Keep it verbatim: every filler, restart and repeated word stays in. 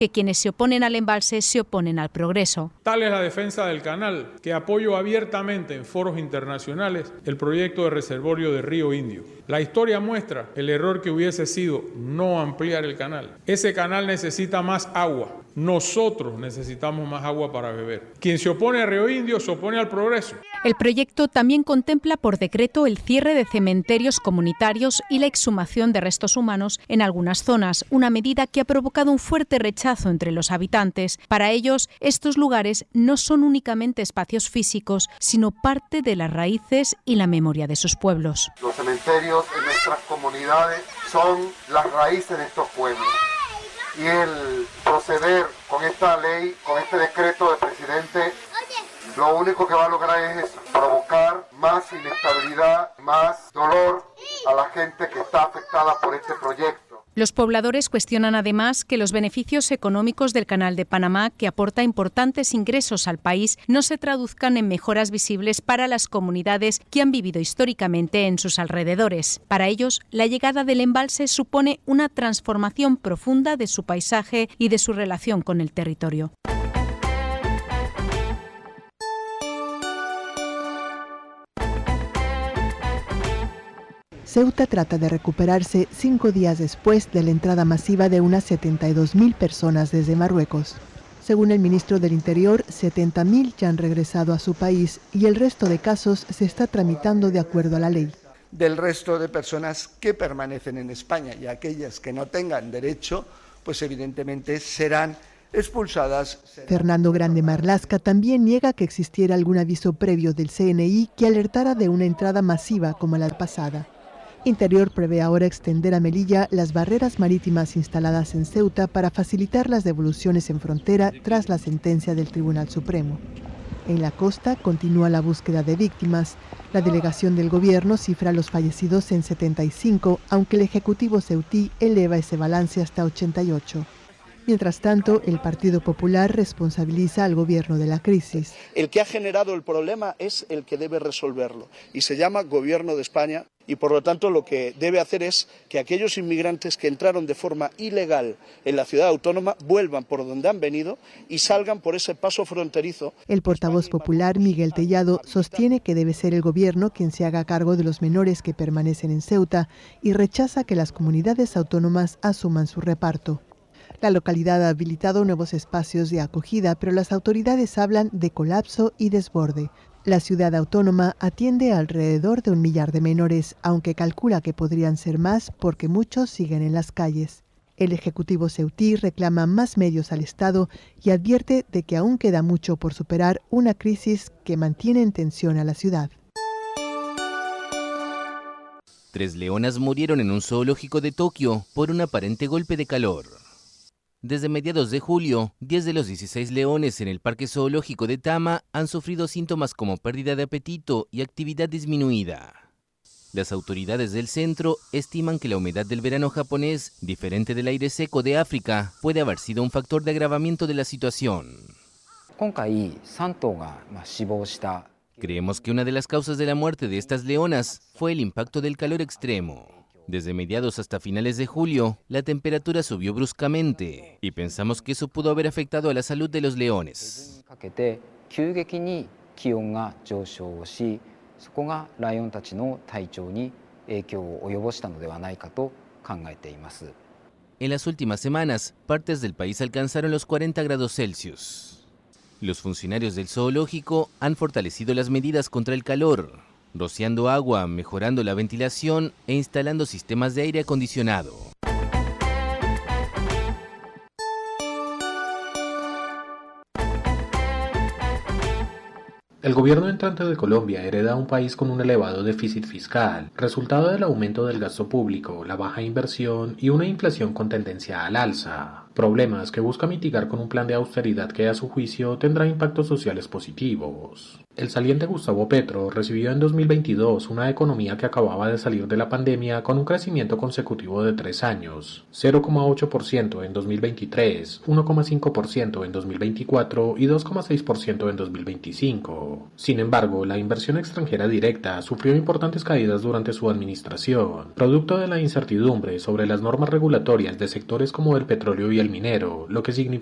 que quienes se oponen al embalse se oponen al progreso. Tal es la defensa del canal, que apoyo abiertamente en foros internacionales el proyecto de reservorio de Río Indio. La historia muestra el error que hubiese sido no ampliar el canal. Ese canal necesita más agua. Nosotros necesitamos más agua para beber. Quien se opone a Río Indio se opone al progreso. El proyecto también contempla por decreto el cierre de cementerios comunitarios y la exhumación de restos humanos en algunas zonas, una medida que ha provocado un fuerte rechazo entre los habitantes. Para ellos, estos lugares no son únicamente espacios físicos, sino parte de las raíces y la memoria de sus pueblos. Los cementerios en nuestras comunidades son las raíces de estos pueblos. Y el proceder con esta ley, con este decreto del presidente, lo único que va a lograr es eso, provocar más inestabilidad, más dolor a la gente que está afectada por este proyecto. Los pobladores cuestionan además que los beneficios económicos del Canal de Panamá, que aporta importantes ingresos al país, no se traduzcan en mejoras visibles para las comunidades que han vivido históricamente en sus alrededores. Para ellos, la llegada del embalse supone una transformación profunda de su paisaje y de su relación con el territorio. Ceuta trata de recuperarse cinco días después de la entrada masiva de unas setenta y dos mil personas desde Marruecos. Según el ministro del Interior, setenta mil ya han regresado a su país y el resto de casos se está tramitando de acuerdo a la ley. Del resto de personas que permanecen en España y aquellas que no tengan derecho, pues evidentemente serán expulsadas. Fernando Grande Marlaska también niega que existiera algún aviso previo del C N I que alertara de una entrada masiva como la pasada. Interior prevé ahora extender a Melilla las barreras marítimas instaladas en Ceuta para facilitar las devoluciones en frontera tras la sentencia del Tribunal Supremo. En la costa continúa la búsqueda de víctimas. La delegación del gobierno cifra los fallecidos en setenta y cinco, aunque el Ejecutivo ceutí eleva ese balance hasta ochenta y ocho. Mientras tanto, el Partido Popular responsabiliza al gobierno de la crisis. El que ha generado el problema es el que debe resolverlo y se llama Gobierno de España y por lo tanto lo que debe hacer es que aquellos inmigrantes que entraron de forma ilegal en la ciudad autónoma vuelvan por donde han venido y salgan por ese paso fronterizo. El portavoz popular Miguel Tellado sostiene que debe ser el gobierno quien se haga cargo de los menores que permanecen en Ceuta y rechaza que las comunidades autónomas asuman su reparto. La localidad ha habilitado nuevos espacios de acogida, pero las autoridades hablan de colapso y desborde. La ciudad autónoma atiende a alrededor de un millar de menores, aunque calcula que podrían ser más porque muchos siguen en las calles. El Ejecutivo ceutí reclama más medios al Estado y advierte de que aún queda mucho por superar una crisis que mantiene en tensión a la ciudad. Tres leonas murieron en un zoológico de Tokio por un aparente golpe de calor. Desde mediados de julio, diez de los dieciséis leones en el Parque Zoológico de Tama han sufrido síntomas como pérdida de apetito y actividad disminuida. Las autoridades del centro estiman que la humedad del verano japonés, diferente del aire seco de África, puede haber sido un factor de agravamiento de la situación. Creemos que una de las causas de la muerte de estas leonas fue el impacto del calor extremo. Desde mediados hasta finales de julio, la temperatura subió bruscamente y pensamos que eso pudo haber afectado a la salud de los leones. En las últimas semanas, partes del país alcanzaron los cuarenta grados Celsius. Los funcionarios del zoológico han fortalecido las medidas contra el calor, rociando agua, mejorando la ventilación e instalando sistemas de aire acondicionado. El gobierno entrante de Colombia hereda un país con un elevado déficit fiscal, resultado del aumento del gasto público, la baja inversión y una inflación con tendencia al alza. Problemas que busca mitigar con un plan de austeridad que a su juicio tendrá impactos sociales positivos. El saliente Gustavo Petro recibió en dos mil veintidós una economía que acababa de salir de la pandemia con un crecimiento consecutivo de tres años, cero coma ocho por ciento en dos mil veintitrés, uno coma cinco por ciento en dos mil veinticuatro y dos coma seis por ciento en dos mil veinticinco. Sin embargo, la inversión extranjera directa sufrió importantes caídas durante su administración, producto de la incertidumbre sobre las normas regulatorias de sectores como el petróleo y el minero, lo que significa